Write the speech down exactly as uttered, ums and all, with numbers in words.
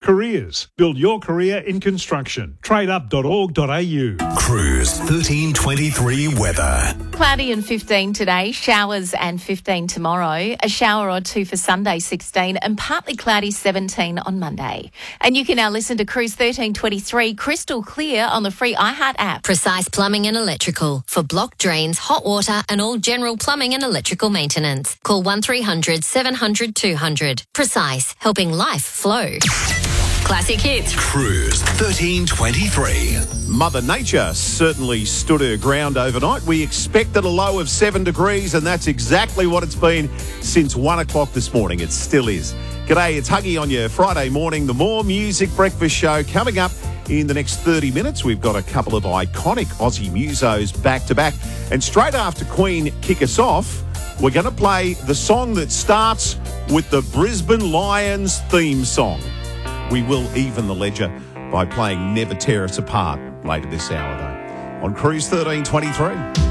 Careers. Build your career in construction. trade up dot org dot a u. Cruise thirteen twenty-three weather. Cloudy and fifteen today, showers and fifteen tomorrow, a shower or two for Sunday sixteen, and partly cloudy seventeen on Monday. And you can now listen to Cruise thirteen twenty-three crystal clear on the free iHeart app. Precise Plumbing and Electrical for block drains, hot water and all general plumbing and electrical maintenance. Call one three hundred seven hundred two hundred. Precise, helping life flow. Classic hits. Cruise thirteen twenty-three. Mother Nature certainly stood her ground overnight. We expected a low of seven degrees, and that's exactly what it's been since one o'clock this morning. It still is. G'day, it's Huggy on your Friday morning. The More Music Breakfast Show coming up in the next thirty minutes. We've got a couple of iconic Aussie musos back to back. And straight after Queen kick us off, we're going to play the song that starts with the Brisbane Lions theme song. We will even the ledger by playing Never Tear Us Apart later this hour, though, on Cruise thirteen twenty-three.